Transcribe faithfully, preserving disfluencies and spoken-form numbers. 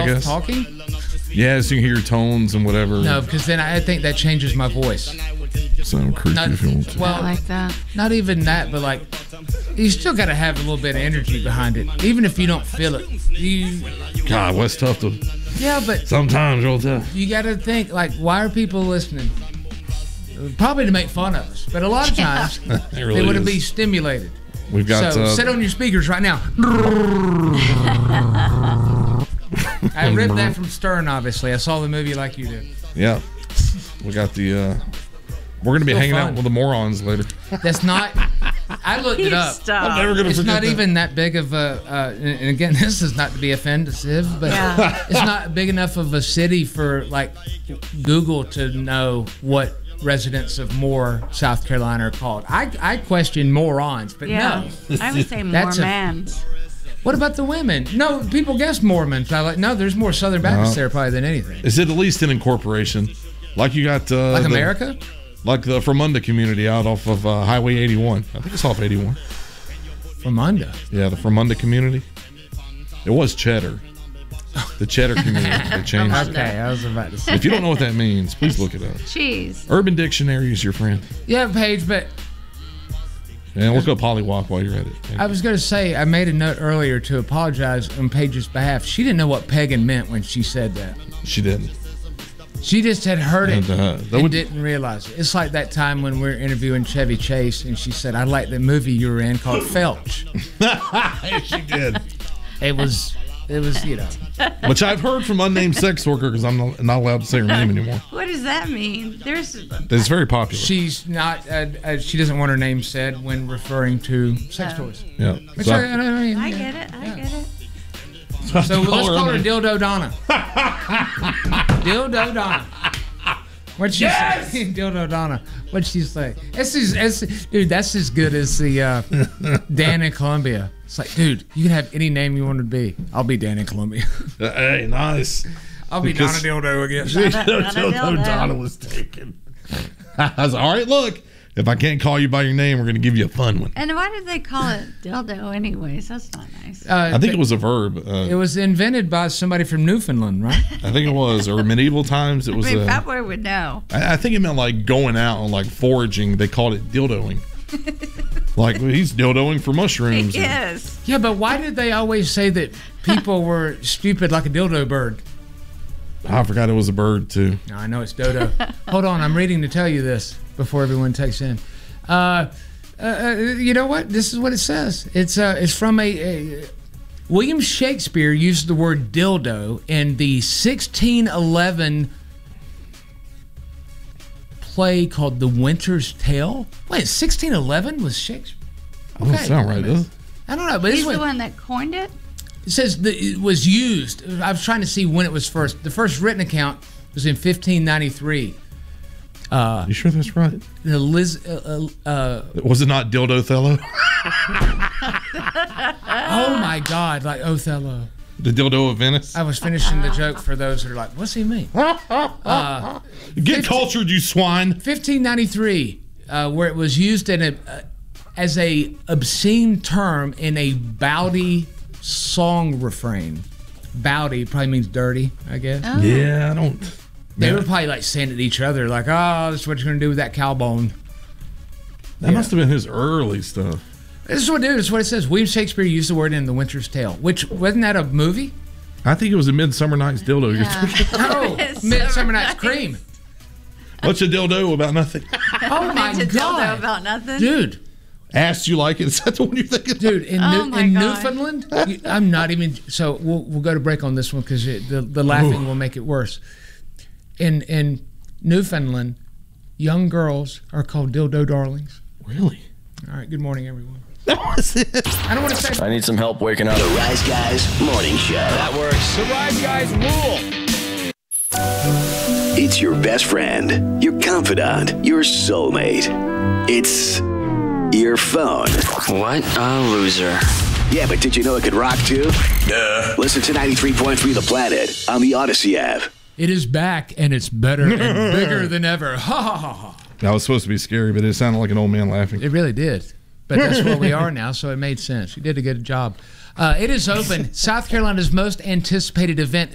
I guess. Talking? Yeah, so you can hear your tones and whatever. No, because then I think that changes my voice. Sound creepy Not, if you want to. well, I like that. Not even that, but like, you still got to have a little bit of energy behind it, even if you don't feel it. You, God, what's tough to. yeah, but Sometimes real tough. you got to think, like, why are people listening? Probably to make fun of us, but a lot of times It really they want to is. be stimulated. We've got. So uh, sit on your speakers right now. I ripped that from Stern, obviously. I saw the movie like you did. Yeah. We got the. Uh, we're going to be Still hanging fun. out with the morons later. That's not. I looked it up. Stop. I'm never going to It's forget not that. even that big of a. Uh, and and again, this is not to be offensive, but Yeah. it's not big enough of a city for like Google to know what residents of Moore, South Carolina, are called. I I question morons, but Yeah. no. I would say more That's a- mans. What about the women? No, people guess Mormons. I like no. There's more Southern Baptists No. there probably than anything. Is it at least an incorporation? Like you got. Uh, Like the- America? Like the Fremunda community out off of uh, Highway eighty-one. I think it's off eighty-one. Fremunda. Yeah, the Fremunda community. It was Cheddar. The Cheddar community. They changed it. Okay, I was about to say. If you don't know what that means, please look it up. Jeez. Urban Dictionary is your friend. Yeah, Paige, but And look up Hollywalk while you're at it. Thank I you. was going to say, I made a note earlier to apologize on Paige's behalf. She didn't know what pagan meant when she said that. She didn't. She just had heard it And, uh, that and would- didn't realize it. It's like that time when we were interviewing Chevy Chase, and she said, I like the movie you were in called Felch. She did. It was, it was, you know. Which I've heard from unnamed sex worker because I'm not, not allowed to say her name anymore. What does that mean? There's. It's very popular. She's not, uh, uh, she doesn't want her name said when referring to sex Oh. toys. Yeah. Which So I, I- I mean, I yeah. get it. I get it. So let's call her unnamed. Dildo Donna. Dildo Donna. What'd she Yes! say? Dildo Donna. What'd she say? That's as, as, dude, that's as good as the uh, Dan in Columbia. It's like, dude, you can have any name you want to be. I'll be Dan in Columbia. Uh, hey, nice. I'll be Because- Donna Dildo again. Donna- Donna Dildo. Donna was taken. I was all right. Look, if I can't call you by your name, we're going to give you a fun one. And why did they call it dildo anyways? That's not nice. Uh, I think it was a verb. It Uh, was invented by somebody from Newfoundland, right? I think it was, or medieval times. It I was. mean, Uh, Fat Boy would know. I, I think it meant like going out and like foraging. They called it dildoing. Like he's dildoing for mushrooms. or- Yes. Yeah, but why did they always say that people were stupid like a dildo bird? I forgot it was a bird too. No, I know it's dodo. Hold on, I'm reading to tell you this before everyone takes in. Uh, uh, uh, you know what? This is what it says. It's uh, it's from a, a William Shakespeare used the word dildo in the sixteen eleven play called The Winter's Tale. Wait, sixteen eleven was Shakespeare? That doesn't sound right, does it? I don't know, but He's this the one, one that coined it? it says that it was used. I was trying to see when it was first. The first written account was in fifteen ninety-three. Uh, You sure that's right? the Liz, uh, uh, uh, Was it not dildo Othello? oh my God, like Othello. The dildo of Venice? I was finishing the joke for those that are like, what's he mean? Uh, Get cultured, you swine. fifteen ninety-three, uh, where it was used in a, uh, as a obscene term in a Bowdy song refrain. Bowdy probably means dirty, I guess. Oh. Yeah, I don't. They Yeah. were probably like saying it to each other, like, oh, this is what you're going to do with that cow bone. That must have been his early stuff. This is what it is. This is what it says. William Shakespeare used the word in The Winter's Tale, which, wasn't that a movie? I think it was a Midsummer Night's dildo. You're Yeah. thinking. Oh, Midsummer Night's Cream. What's a dildo about nothing? Oh my It's a dildo God. about nothing. Dude. Asked you like it. Is that the one you're thinking? Dude, in, Oh New, my in God. Newfoundland, you, I'm not even. So we'll we'll go to break on this one because the the laughing Ooh. will make it worse. In in Newfoundland, young girls are called dildo darlings. Really? All right. Good morning, everyone. That was it. I don't want to say. I need some help waking up. The Rise Guys Morning Show. That works. The Rise Guys rule. It's your best friend, your confidant, your soulmate. It's your phone. What a loser. Yeah, but did you know it could rock too? Duh. Listen to ninety-three point three The Planet on the Odyssey app. It is back and it's better and bigger than ever. Ha ha ha ha. That was supposed to be scary, but it sounded like an old man laughing. It really did. But that's where we are now, so it made sense. You did a good job. Uh, it is open. South Carolina's most anticipated event